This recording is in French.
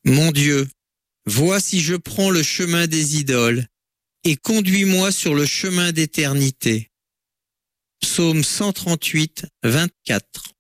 Mon Dieu, vois si je prends le chemin des idoles, et conduis-moi sur le chemin d'éternité. Psaume 138, 24.